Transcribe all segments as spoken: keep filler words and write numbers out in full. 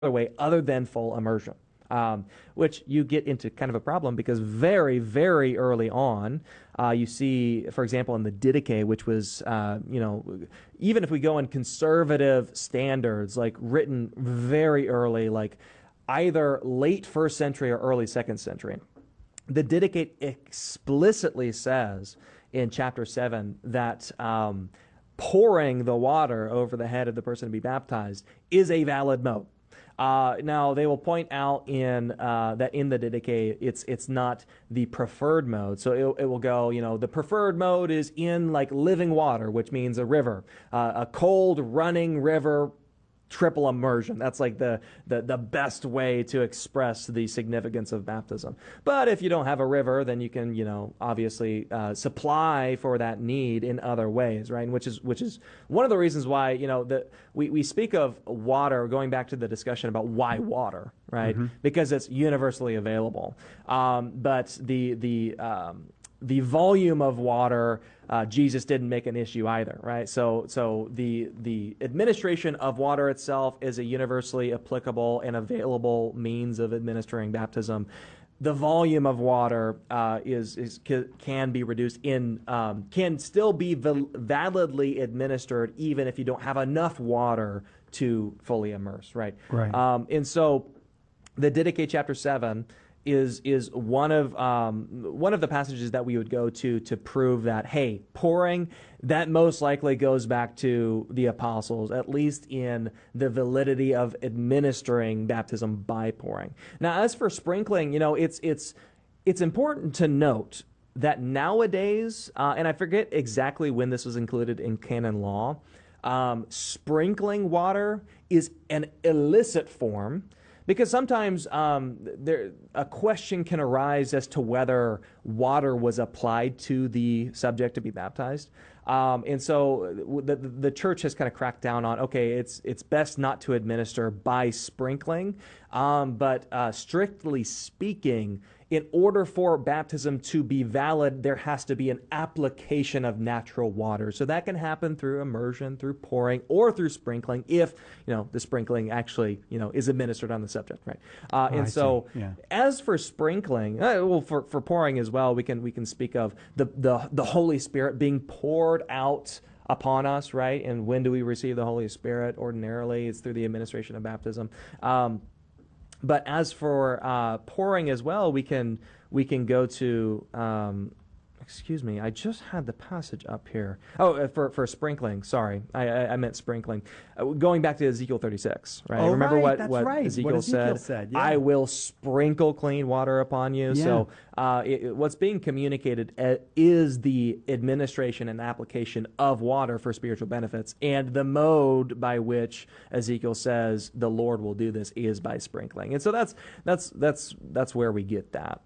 way other than full immersion. Um, which you get into kind of a problem because very, very early on, uh, you see, for example, in the Didache, which was, uh, you know, even if we go in conservative standards, like written very early, like either late first century or early second century, the Didache explicitly says in chapter seven that um, pouring the water over the head of the person to be baptized is a valid mode. Uh, now, they will point out in uh, that in the Didache, it's it's not the preferred mode. So it, it will go, you know, the preferred mode is in like living water, which means a river, uh, a cold running river, triple immersion. That's like the, the the best way to express the significance of baptism. But if you don't have a river, then you can, you know, obviously uh, supply for that need in other ways, right? And which is which is one of the reasons why, you know, the we, we speak of water, going back to the discussion about why water, right? Mm-hmm. Because it's universally available. Um, but the the um, the volume of water, uh, Jesus didn't make an issue either, right? So, so the the administration of water itself is a universally applicable and available means of administering baptism. The volume of water uh, is is can be reduced in um, can still be val- validly administered even if you don't have enough water to fully immerse, right? Right. Um, and so, the Didache chapter seven is is one of um, one of the passages that we would go to to prove that, hey, pouring, that most likely goes back to the apostles, at least in the validity of administering baptism by pouring. Now, as for sprinkling, you know, it's it's it's important to note that nowadays, uh, and I forget exactly when this was included in canon law, um, sprinkling water is an illicit form. Because sometimes um, there, a question can arise as to whether water was applied to the subject to be baptized. Um, and so the, the church has kind of cracked down on, okay, it's it's best not to administer by sprinkling. Um, but uh, strictly speaking, in order for baptism to be valid, there has to be an application of natural water. So that can happen through immersion, through pouring, or through sprinkling, if you know the sprinkling actually you know is administered on the subject, right? Uh, oh, and I so, yeah. as for sprinkling, uh, well, for, for pouring as well, we can we can speak of the the the Holy Spirit being poured out upon us, right? And when do we receive the Holy Spirit? Ordinarily, it's through the administration of baptism. Um, But as for uh, pouring as well, we can we can go to. Um, excuse me, I just had the passage up here. Oh, uh, for for sprinkling. Sorry, I I, I meant sprinkling. Uh, going back to Ezekiel thirty-six, right? Oh, Remember right, what that's what right. Ezekiel, what Ezekiel said? said yeah. I will sprinkle clean water upon you. Yeah. So uh, it, what's being communicated uh, is the administration and application of water for spiritual benefits, and the mode by which Ezekiel says the Lord will do this is by sprinkling. And so that's that's that's that's where we get that.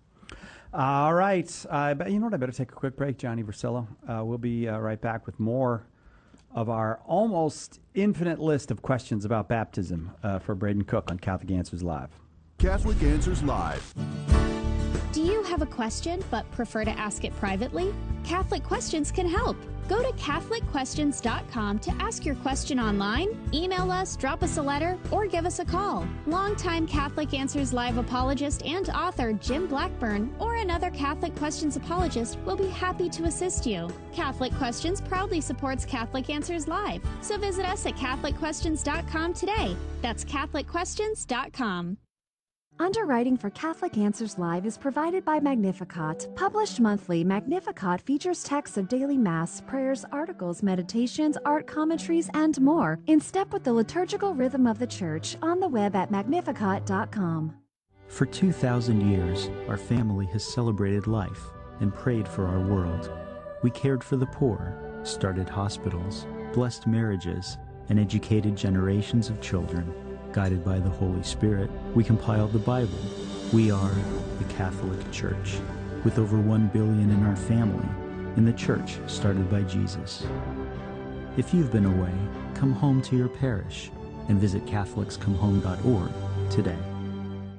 All right. Uh, but you know what? I better take a quick break, Johnny Versillo. Uh, we'll be uh, right back with more of our almost infinite list of questions about baptism uh, for Braden Cook on Catholic Answers Live. Catholic Answers Live. Do you have a question but prefer to ask it privately? Catholic Questions can help. Go to Catholic Questions dot com to ask your question online, email us, drop us a letter, or give us a call. Longtime Catholic Answers Live apologist and author Jim Blackburn or another Catholic Questions apologist will be happy to assist you. Catholic Questions proudly supports Catholic Answers Live, so visit us at Catholic Questions dot com today. That's Catholic Questions dot com. Underwriting for Catholic Answers Live is provided by Magnificat. Published monthly, Magnificat features texts of daily Mass, prayers, articles, meditations, art commentaries, and more, in step with the liturgical rhythm of the Church, on the web at magnificat dot com. For two thousand years, our family has celebrated life and prayed for our world. We cared for the poor, started hospitals, blessed marriages, and educated generations of children. Guided by the Holy Spirit, we compiled the Bible. We are the Catholic Church, with over one billion in our family, and the Church started by Jesus. If you've been away, come home to your parish and visit Catholics Come Home dot org today.